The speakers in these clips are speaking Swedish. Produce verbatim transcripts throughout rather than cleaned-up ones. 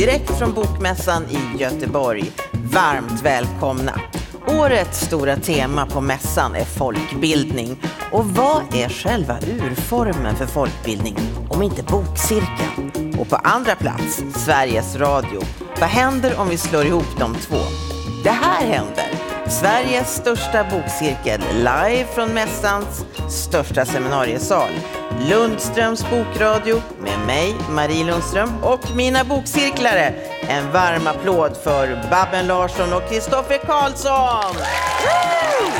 Direkt från Bokmässan i Göteborg. Varmt välkomna. Årets stora tema på mässan är folkbildning. Och vad är själva urformen för folkbildning om inte bokcirkeln? Och på andra plats, Sveriges Radio. Vad händer om vi slår ihop de två? Det här händer. Sveriges största bokcirkel live från mässans största seminariesal. Lundströms bokradio med mig, Marie Lundström, och mina bokcirklare. En varm applåd för Babben Larsson och Kristoffer Karlsson. Woo!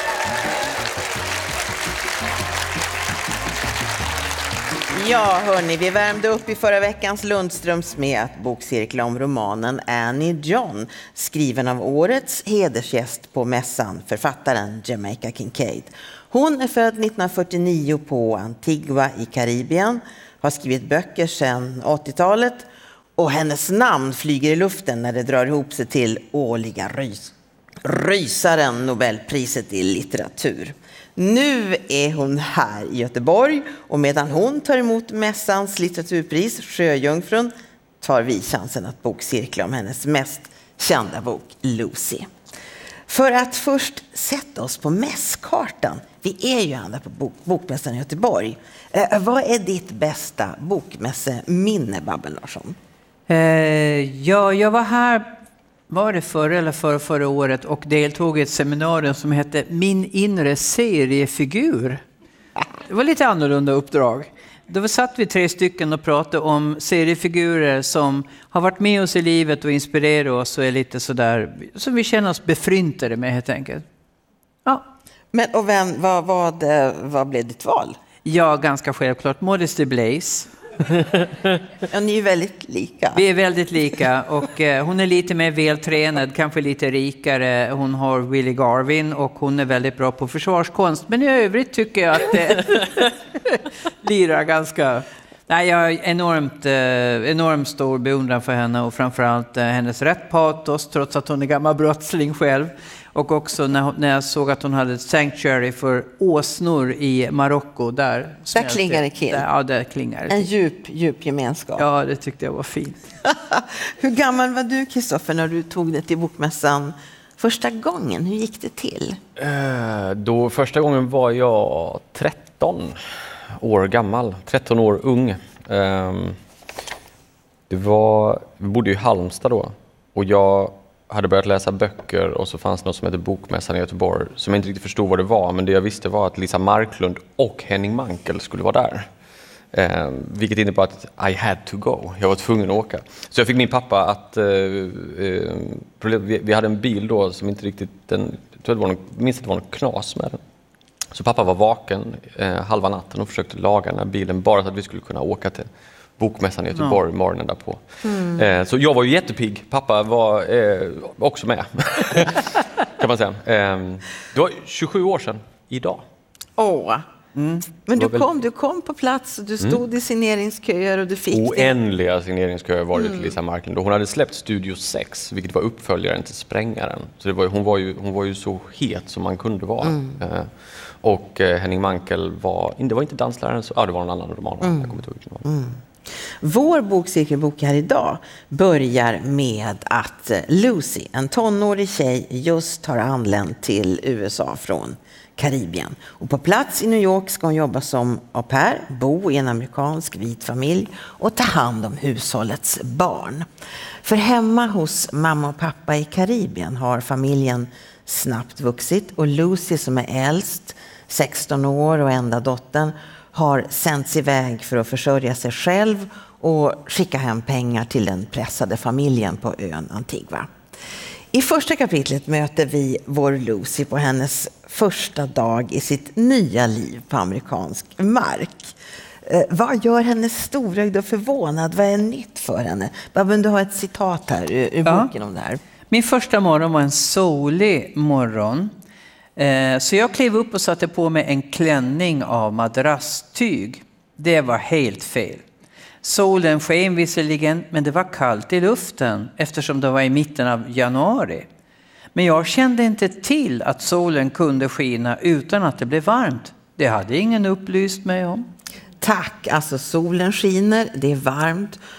Ja, hörni, vi värmde upp i förra veckans Lundströms med att bokcirkla om romanen Annie John, skriven av årets hedersgäst på mässan, författaren Jamaica Kincaid. Hon är född nittonhundrafyrtionio på Antigua i Karibien, har skrivit böcker sedan åttiotalet och hennes namn flyger i luften när det drar ihop sig till årliga rys. Rysaren Nobelpriset i litteratur. Nu är hon här i Göteborg och medan hon tar emot mässans litteraturpris, Sjöjungfrun, tar vi chansen att bokcirkla om hennes mest kända bok, Lucy. För att först sätta oss på mässkartan, vi är ju andra på bok, Bokmässan i Göteborg. Eh, vad är ditt bästa bokmässeminne, Babben Larsson? Eh, ja, jag var här, var det förra eller förra, förra året och deltog i ett seminarium som hette Min inre seriefigur. Det var lite annorlunda uppdrag. Då satt vi tre stycken och pratade om seriefigurer som har varit med oss i livet och inspirerat oss och är lite sådär som vi känner oss befryntade med helt enkelt. Ja. Men och vem, vad, vad, vad blev ditt val? Ja, ganska självklart. Modesty Blaise. Ja, ni är väldigt lika. Vi är väldigt lika och eh, hon är lite mer vältränad, kanske lite rikare. Hon har Willie Garvin och hon är väldigt bra på försvarskonst. Men i övrigt tycker jag att det lirar ganska... Nej, jag har enormt, eh, enormt stor beundran för henne och framförallt eh, hennes rätt patos trots att hon är gammal brottsling själv. Och också när, när jag såg att hon hade ett sanctuary för åsnor i Marocko. Där, där klingar det till. Där, ja, där klingar det en till. djup, djup gemenskap. Ja, det tyckte jag var fint. Hur gammal var du, Kristoffer, när du tog det till Bokmässan första gången? Hur gick det till? Uh, då, första gången var jag tretton år gammal. tretton år ung. Um, det var, vi bodde i Halmstad då. Och jag hade börjat läsa böcker och så fanns något som heter Bokmässan i Göteborg som jag inte riktigt förstod vad det var, men det jag visste var att Lisa Marklund och Henning Mankell skulle vara där. Eh, vilket innebar att I had to go. Jag var tvungen att åka. Så jag fick min pappa att eh, eh, vi, vi hade en bil då som inte riktigt, den, jag tror det var någon, minst att det var någon knas med den. Så pappa var vaken eh, halva natten och försökte laga den här bilen bara så att vi skulle kunna åka till Bokmässan i Göteborg, ja. Morgonen därpå. Mm. Eh, så jag var ju jättepigg. Pappa var eh, också med. Kan man säga. Eh, det var tjugosju år sedan idag. Åh. Mm. Men du kom, väl... du kom på plats och du stod mm. i signeringsköer och du fick oändliga det. signeringsköer var det mm. till Lisa Marklund. Hon hade släppt Studio sex, vilket var uppföljaren till Sprängaren. Så det var, hon, var ju, hon var ju så het som man kunde vara. Mm. Eh, och eh, Henning Mankell var, det var inte dansläraren, så, ja, det var någon annan roman. Mm. Jag kommer inte ihåg. Mm. Vår bokcirkelbok här idag börjar med att Lucy, en tonårig tjej, just har anlänt till U S A från Karibien. Och på plats i New York ska hon jobba som au pair, bo i en amerikansk vit familj och ta hand om hushållets barn. För hemma hos mamma och pappa i Karibien har familjen snabbt vuxit och Lucy, som är äldst, sexton år och enda dottern, har sänts iväg för att försörja sig själv och skicka hem pengar till den pressade familjen på ön Antigua. I första kapitlet möter vi vår Lucy på hennes första dag i sitt nya liv på amerikansk mark. Eh, vad gör henne storögd och förvånad? Vad är nytt för henne? Babben, du har ett citat här ur, ur ja. boken om det här. Min första morgon var en solig morgon. Eh, så jag klev upp och satte på mig en klänning av madrasstyg. Det var helt fel. Solen sken visserligen, men det var kallt i luften eftersom det var i mitten av januari. Men jag kände inte till att solen kunde skina utan att det blev varmt. Det hade ingen upplyst mig om. Tack, alltså solen skiner, det är varmt.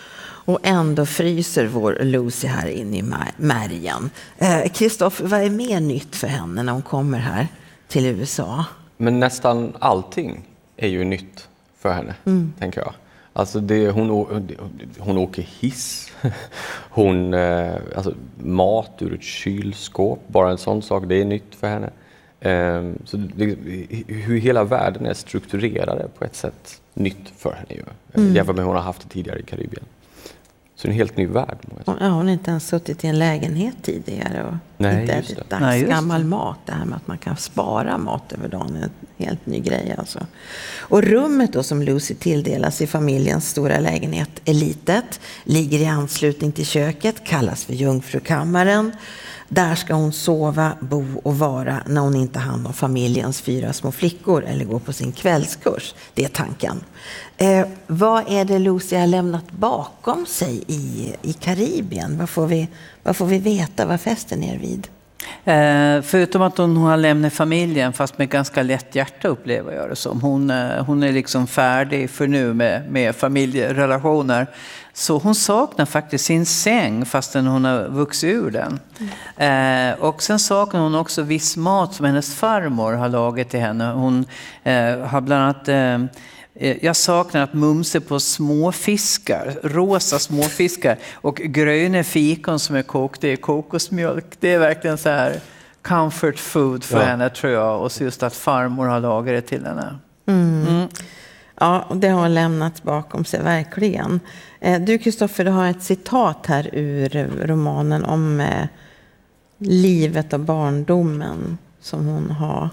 Och ändå fryser vår Lucy här inne i märgen. Kristoffer, eh, vad är mer nytt för henne när hon kommer här till U S A? Men nästan allting är ju nytt för henne, mm. tänker jag. Alltså det, hon, hon åker hiss. Hon, eh, alltså mat ur ett kylskåp, bara en sån sak, det är nytt för henne. Eh, så det, hur hela världen är strukturerad på ett sätt nytt för henne ju. Mm. Jämfört med hur hon har haft det tidigare i Karibien. Så det är en helt ny värld. Ja, hon har inte ens suttit i en lägenhet tidigare och Nej, inte just ätit det. dagsgammal mat. Det här med att man kan spara mat över dagen är en helt ny grej alltså. Och rummet då som Lucy tilldelas i familjens stora lägenhet är litet, ligger i anslutning till köket, kallas för jungfrukammaren. Där ska hon sova, bo och vara när hon inte har hand om familjens fyra små flickor eller går på sin kvällskurs. Det är tanken. Eh, vad är det Lucy har lämnat bakom sig i, i Karibien? Vad får, vi, vad får vi veta vad festen är vid? Eh, förutom att hon har lämnat familjen, fast med ganska lätt hjärta upplever jag det som. Hon, eh, hon är liksom färdig för nu med, med familjerelationer. Så hon saknar faktiskt sin säng fastän hon har vuxit ur den. Mm. Eh, och sen saknar hon också viss mat som hennes farmor har lagat till henne. Hon eh, har bland annat... Eh, Jag saknar att mumse på småfiskar, rosa småfiskar och gröna fikon som är kokta i kokosmjölk. Det är verkligen så här comfort food för ja. henne, tror jag. Och så just att farmor har lagat det till henne. Mm. Mm. Ja, och det har lämnat bakom sig verkligen. Du, Kristoffer, du har ett citat här ur romanen om eh, livet och barndomen som hon har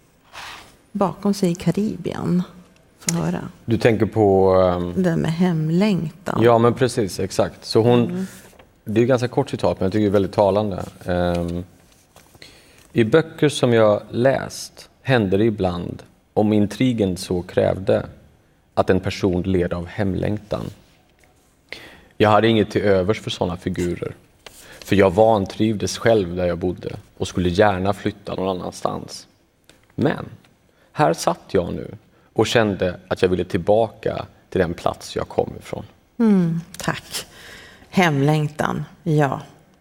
bakom sig i Karibien. Höra. Du tänker på... Um, det med hemlängtan. Ja, men precis, exakt. Så hon, mm. Det är ett ganska kort citat, men jag tycker det är väldigt talande. Um, I böcker som jag läst händer det ibland, om intrigen så krävde, att en person led av hemlängtan. Jag hade inget till övers för sådana figurer. För jag vantrivdes själv där jag bodde och skulle gärna flytta någon annanstans. Men här satt jag nu och kände att jag ville tillbaka till den plats jag kom ifrån. Mm, tack. Hemlängtan, ja.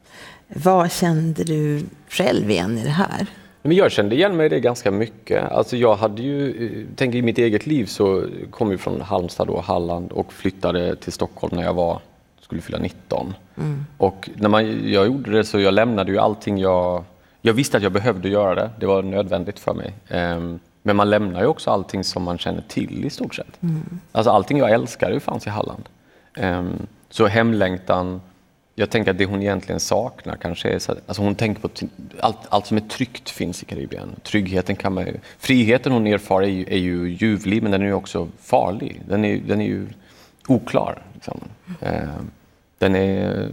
Vad kände du själv igen i det här? Men jag kände igen mig i det ganska mycket. Alltså jag hade ju, tänk i mitt eget liv så kom jag från Halmstad och Halland och flyttade till Stockholm när jag var, skulle fylla nitton. Mm. Och när man, jag gjorde det så jag lämnade ju allting jag, jag visste att jag behövde göra det. Det var nödvändigt för mig. Um, Men man lämnar ju också allting som man känner till i stort sett. Mm. Alltså allting jag älskar ju fanns i Halland. Um, så hemlängtan, jag tänker att det hon egentligen saknar kanske är så att, alltså hon tänker på t- allt, allt som är tryggt finns i Karibien. Tryggheten kan man ju, friheten hon erfar är ju, är ju ljuvlig, men den är ju också farlig. Den är, den är ju oklar. Liksom. Um, den är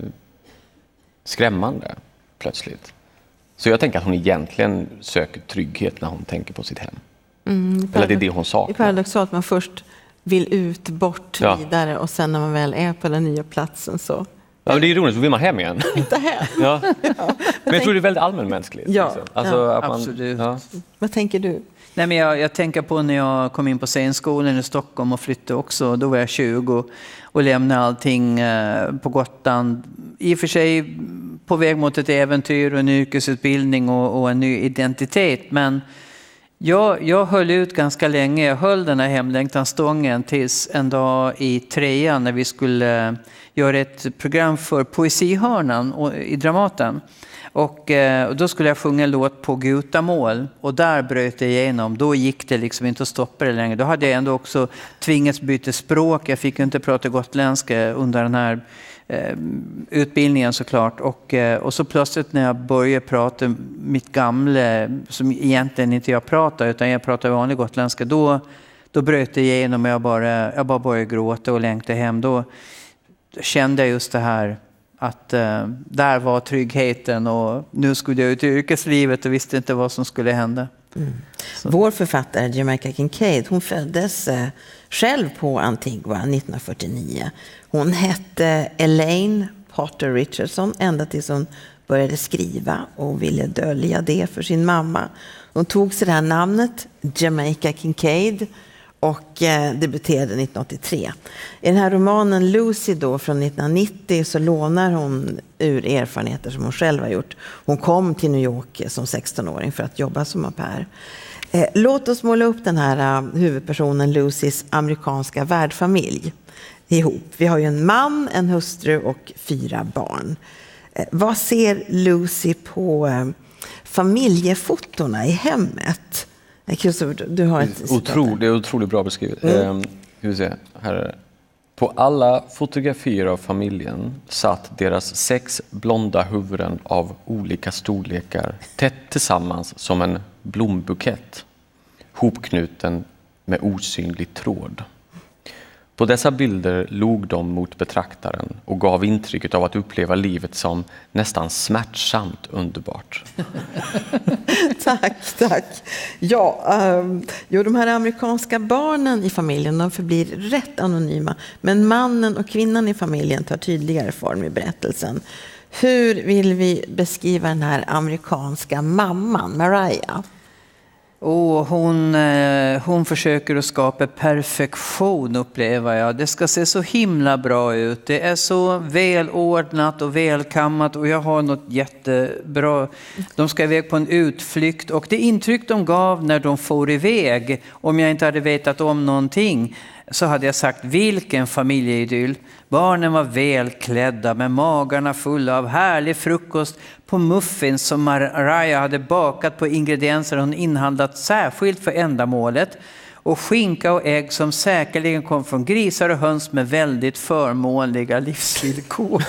skrämmande plötsligt. Så jag tänker att hon egentligen söker trygghet när hon tänker på sitt hem. Mm, Eller det är det hon saknar. Det är paradoxalt att man först vill ut, bort, ja. vidare och sen när man väl är på den nya platsen så... Ja, men det är ironiskt, så vill man hem igen. Inte hem. Ja. Ja. Men jag tänk... tror det är väldigt allmänmänskligt. Ja, liksom. Alltså, ja. Att man... absolut. Ja. Vad tänker du? Nej, men jag, jag tänker på när jag kom in på scenskolan i Stockholm och flyttade också. Då var jag tjugo och lämnade allting eh, på Gotland. I och för sig på väg mot ett äventyr och en yrkesutbildning och, och en ny identitet. Men jag, jag höll ut ganska länge. Jag höll den här hemlängtanstången tills en dag i trean när vi skulle eh, göra ett program för Poesihörnan och, i Dramaten. Och, eh, och då skulle jag sjunga en låt på gutamål och där bröt det igenom. Då gick det liksom inte att stoppa det längre. Då hade jag ändå också tvingats byta språk. Jag fick ju inte prata gotländska under den här eh, utbildningen såklart. Och, eh, och så plötsligt när jag började prata mitt gamla, som egentligen inte jag pratar utan jag pratar vanlig gotländska, då, då bröt det igenom och jag bara, jag bara började gråta och längtade hem. Då kände jag just det här. Att eh, där var tryggheten och nu skulle jag ut i yrkeslivet och visste inte vad som skulle hända. Mm. Vår författare Jamaica Kincaid, hon föddes eh, själv på Antigua nittonhundrafyrtionio. Hon hette Elaine Potter Richardson ända tills hon började skriva och ville dölja det för sin mamma. Hon tog sig det här namnet, Jamaica Kincaid, och eh, debuterade nittonhundraåttiotre. I den här romanen Lucy då från nittonhundranittio så lånar hon ur erfarenheter som hon själv har gjort. Hon kom till New York som sextonåring för att jobba som au pair. Eh, låt oss måla upp den här uh, huvudpersonen Lucys amerikanska värdfamilj ihop. Vi har ju en man, en hustru och fyra barn. Eh, vad ser Lucy på eh, familjefotorna i hemmet? Christopher, du har ett Otro, det är otroligt bra beskrivet. Mm. Eh, hur vi ser, här är det. På alla fotografier av familjen satt deras sex blonda huvuden av olika storlekar tätt tillsammans som en blombukett, hopknuten med osynlig tråd. På dessa bilder log de mot betraktaren och gav intrycket av att uppleva livet som nästan smärtsamt underbart. Tack, tack. Ja, um, jo, de här amerikanska barnen i familjen, de förblir rätt anonyma. Men mannen och kvinnan i familjen tar tydligare form i berättelsen. Hur vill vi beskriva den här amerikanska mamman, Mariah? Och hon, hon försöker att skapa perfektion, upplever jag. Det ska se så himla bra ut. Det är så välordnat och välkammat och jag har något jättebra. De ska iväg på en utflykt och det intryck de gav när de får iväg, om jag inte hade vetat om någonting, så hade jag sagt vilken familjeidyll. Barnen var välklädda med magarna fulla av härlig frukost på muffins som Mariah hade bakat på ingredienser hon inhandlat särskilt för ändamålet. Och skinka och ägg som säkerligen kom från grisar och höns med väldigt förmånliga livsvillkor.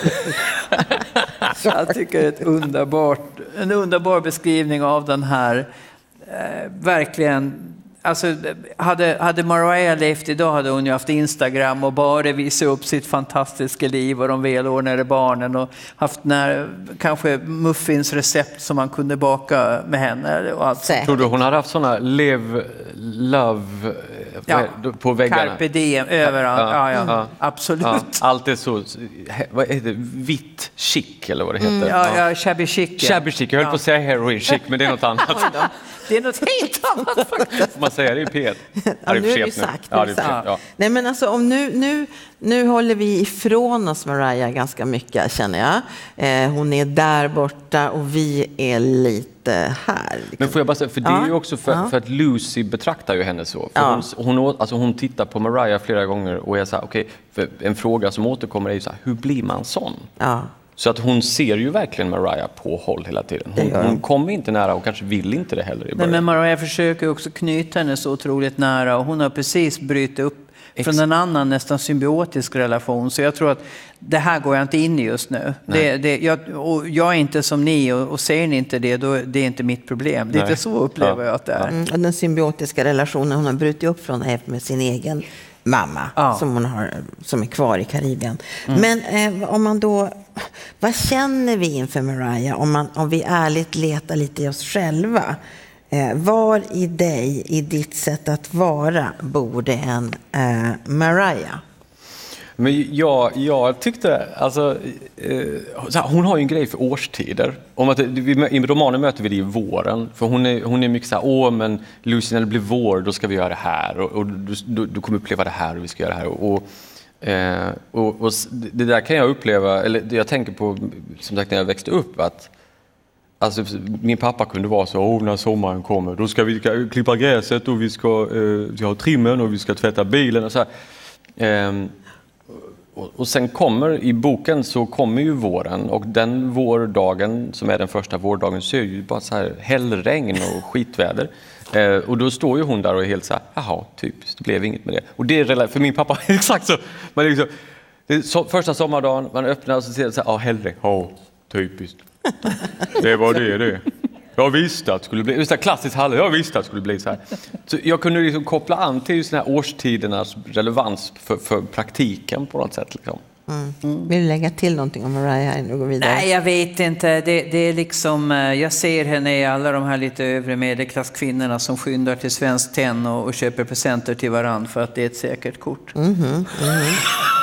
Jag tycker det är ett underbart, en underbar beskrivning av den här eh, verkligen. Alltså, hade, hade Mariah levt idag hade hon ju haft Instagram och bara visat upp sitt fantastiska liv och de välordnade barnen och haft när, kanske muffinsrecept som man kunde baka med henne. Och allt. Tror du hon hade haft sådana live, love ja. på väggarna? Carpe diem överallt, ja, ja, ja. ja. Absolut. Ja. Allt är så, vad heter det? Vitt chic eller vad det heter? Mm, ja, ja, shabby chic. Ja. Shabby chic, jag höll ja. på att säga heroin chic, men det är något annat. Det är något helt annat faktiskt. Man säger det i P ett. Ja, nu är det sagt. Ja, det är sagt. Ja. Nej, men alltså, om nu, nu, nu håller vi ifrån oss Mariah ganska mycket, känner jag. Eh, hon är där borta och vi är lite här. Liksom. Men får jag bara säga, för det ja. är ju också för, ja. för att Lucy betraktar ju henne så. För ja. hon, hon, alltså hon tittar på Mariah flera gånger och är så här, okej, okay, en fråga som återkommer är ju så här, hur blir man sån? Ja. Så att hon ser ju verkligen Mariah på håll hela tiden. Hon, hon kommer inte nära och kanske vill inte det heller i början. Men Mariah försöker också knyta henne så otroligt nära och hon har precis brytt upp Ex- från en annan nästan symbiotisk relation. Så jag tror att det här går jag inte in i just nu. Det, det, jag, och jag är inte som ni och, och säger ni inte det, då det är inte mitt problem. Det är inte så upplever ja. jag att det är. Mm, den symbiotiska relationen hon har brutit upp från är med sin egen mamma ja. som hon har, som är kvar i Karibien. Mm. Men eh, om man då, vad känner vi inför Mariah om, man, om vi ärligt letar lite i oss själva? Eh, var i dig, i ditt sätt att vara, bor det en eh, Mariah? Men jag, jag tyckte, alltså, eh, hon har ju en grej för årstider. Om att, vi, i romanen möter vi det i våren. För hon är, hon är mycket så här, åh men Lucy, när det blir vår, då ska vi göra det här. Och, och du, du kommer uppleva det här och vi ska göra det här. Och, eh, och, och det där kan jag uppleva, eller det jag tänker på, som sagt när jag växte upp, att alltså, min pappa kunde vara så, åh när sommaren kommer, då ska vi klippa gräset och vi ska, eh, vi ska ha trimmen och vi ska tvätta bilen och så här. Eh, Och, och sen kommer i boken så kommer ju våren och den vårdagen som är den första vårdagen så är ju bara så här hällregn och skitväder. Eh, och då står ju hon där och är helt så här, jaha, typiskt, det blev inget med det. Och det är för min pappa exakt så. Man liksom, det är så, första sommardagen, man öppnar och så ser det så här, ja, hällregn, ja, typiskt. Det var det det. Jag visste att det skulle bli, just det klassiskt halv, jag visste att det skulle bli så här. Så jag kunde liksom koppla an till just den här årstidernas relevans för, för praktiken på något sätt. Liksom. Mm. Mm. Vill du lägga till någonting om Mariah här och vidare? Nej, jag vet inte. Det, det är liksom, jag ser henne i alla de här lite övre medelklasskvinnorna som skyndar till Svensk Tenn och, och köper presenter till varann för att det är ett säkert kort. Mm-hmm. Mm-hmm.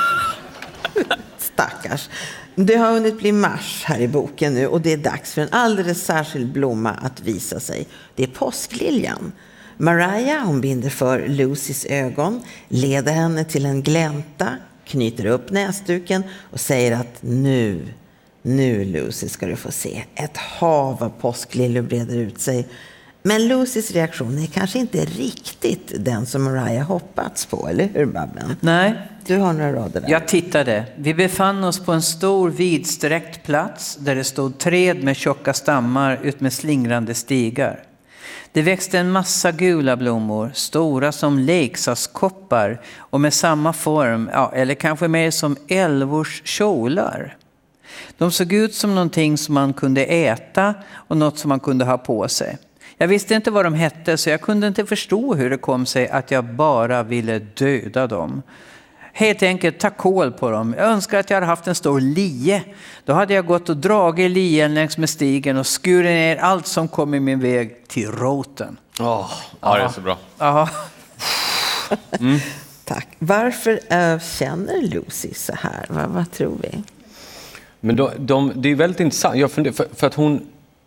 Stackars. Det har hunnit bli mars här i boken nu och det är dags för en alldeles särskild blomma att visa sig. Det är påskliljan. Mariah, hon binder för Lucys ögon, leder henne till en glänta, knyter upp näsduken och säger att nu, nu Lucy ska du få se. Ett hav av påskliljor breder ut sig. Men Lucys reaktion är kanske inte riktigt den som Mariah hoppats på, eller hur Babben? Nej. Du har några rader där. Jag tittade. Vi befann oss på en stor vidsträckt plats där det stod träd med tjocka stammar ut med slingrande stigar. Det växte en massa gula blommor, stora som leksakskoppar och med samma form, ja, eller kanske mer som älvors kjolar. De såg ut som någonting som man kunde äta och något som man kunde ha på sig. Jag visste inte vad de hette, så jag kunde inte förstå hur det kom sig att jag bara ville döda dem. Helt enkelt ta kål på dem. Jag önskar att jag hade haft en stor lie. Då hade jag gått och dragit lien längs med stigen och skurit ner allt som kom i min väg till roten. Oh, ja, det är så bra. Ja. Mm. Tack. Varför äh, känner Lucy så här? Vad, vad tror vi? Men de, de, det är väldigt intressant. Jag funderar, för, för att hon...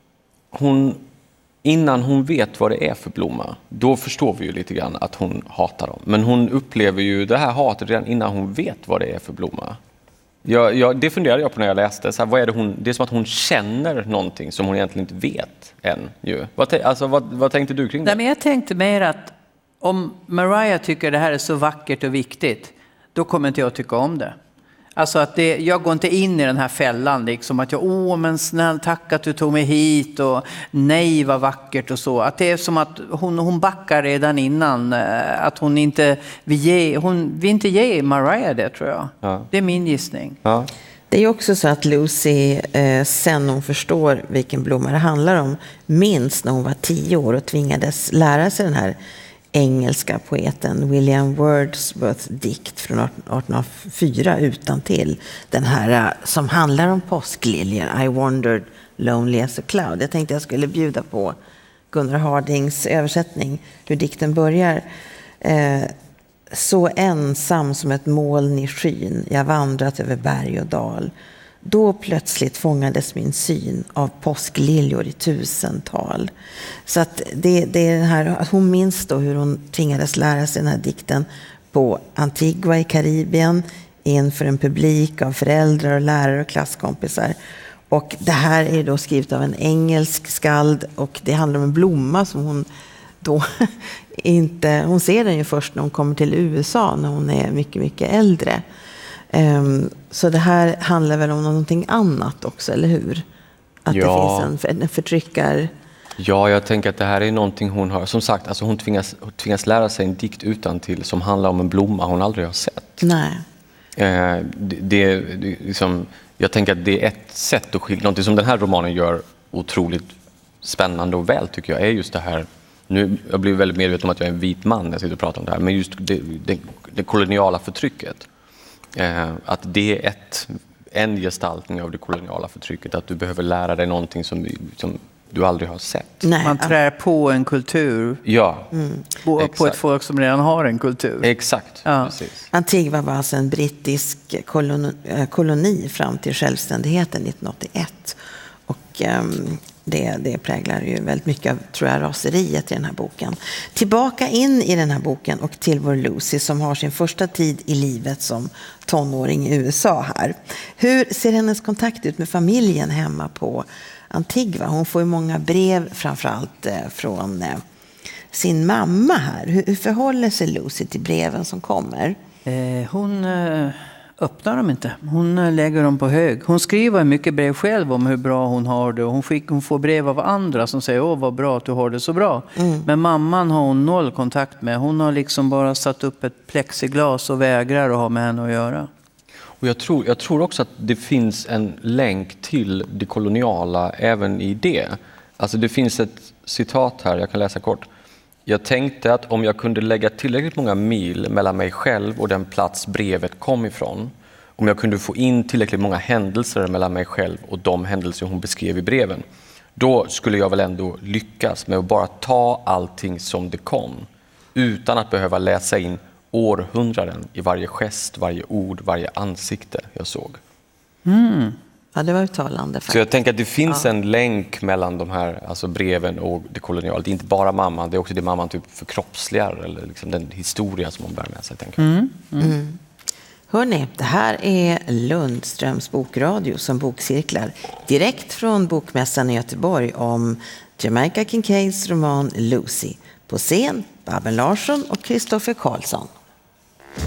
hon Innan hon vet vad det är för blomma, då förstår vi ju lite grann att hon hatar dem. Men hon upplever ju det här hatet redan innan hon vet vad det är för blomma. Jag, jag, det funderade jag på när jag läste. Så här, vad är det, hon, det är som att hon känner någonting som hon egentligen inte vet än. Ju. Vad, alltså, vad, vad tänkte du kring det? Nej, men jag tänkte mer att om Mariah tycker det här är så vackert och viktigt, då kommer inte jag tycka om det. Alltså att det, jag går inte in i den här fällan liksom att jag, åh men snäll tack att du tog mig hit och nej vad vackert och så. Att det är som att hon, hon backar redan innan, att hon inte vill ge, hon vill inte ge Mariah det, tror jag. Ja. Det är min gissning. Ja. Det är ju också så att Lucy, eh, sen hon förstår vilken blomma det handlar om, minns när hon var tio år och tvingades lära sig den här engelska poeten William Wordsworths dikt från arton oh fyra utan till den här som handlar om påskliljor, I wandered lonely as a cloud. Jag tänkte jag skulle bjuda på Gunnar Hardings översättning, hur dikten börjar. Eh, så ensam som ett moln i skyn, jag vandrat över berg och dal. Då plötsligt fångades min syn av påskliljor i tusental. Så att det, det är den här, att hon minns då hur hon tvingades lära sig den här dikten på Antigua i Karibien inför en publik av föräldrar och lärare och klasskompisar. Och det här är då skrivet av en engelsk skald och det handlar om en blomma som hon då inte, hon ser den ju först när hon kommer till U S A när hon är mycket, mycket äldre. Um, så det här handlar väl om någonting annat också, eller hur? Att ja. det finns en, en förtryckar... Ja, jag tänker att det här är någonting hon har... Som sagt, alltså hon, tvingas, hon tvingas lära sig en dikt utantill som handlar om en blomma hon aldrig har sett. Nej. Uh, det, det, det, liksom, jag tänker att det är ett sätt att skilja... Någonting som den här romanen gör otroligt spännande och väl, tycker jag, är just det här... Nu, jag blir väldigt medveten om att jag är en vit man när jag sitter och pratar om det här, men just det, det, det koloniala förtrycket. Eh, att det är ett, en gestaltning av det koloniala förtrycket, att du behöver lära dig någonting som, som du aldrig har sett. Nej. Man trär på en kultur. Ja, mm. på, på ett folk som redan har en kultur. Exakt, ja. Precis. Antigua var alltså en brittisk koloni, koloni fram till självständigheten nittonhundraåttioett. Och um, det, det präglar ju väldigt mycket av, tror jag, raseriet i den här boken. Tillbaka in i den här boken och till vår Lucy som har sin första tid i livet som tonåring i U S A här. Hur ser hennes kontakt ut med familjen hemma på Antigua? Hon får ju många brev, framförallt eh, från eh, sin mamma här. Hur, hur förhåller sig Lucy till breven som kommer? Eh, hon... Eh... öppnar dem inte. Hon lägger dem på hög. Hon skriver mycket brev själv om hur bra hon har det. Och hon, skick, hon får brev av andra som säger, åh vad bra att du har det så bra. Mm. Men mamman har hon noll kontakt med. Hon har liksom bara satt upp ett plexiglas och vägrar att ha med henne att göra. Och jag tror, jag tror också att det finns en länk till det koloniala även i det. Alltså det finns ett citat här, jag kan läsa kort. Jag tänkte att om jag kunde lägga tillräckligt många mil mellan mig själv och den plats brevet kom ifrån, om jag kunde få in tillräckligt många händelser mellan mig själv och de händelser hon beskrev i breven, då skulle jag väl ändå lyckas med att bara ta allting som det kom, utan att behöva läsa in århundraden i varje gest, varje ord, varje ansikte jag såg. Mm. Ja, det var uttalande faktiskt. Så jag tänker att det finns ja. en länk mellan de här alltså breven och det koloniala. Det är inte bara mamman, det är också det mamman typ förkroppsligar eller liksom den historia som hon bär med sig. Tänker jag. Mm. Mm. Mm. Hörrni, det här är Lundströms bokradio som bokcirklar direkt från Bokmässan i Göteborg om Jamaica Kincaids roman Lucy. På scen Babben Larsson och Kristoffer Karlsson.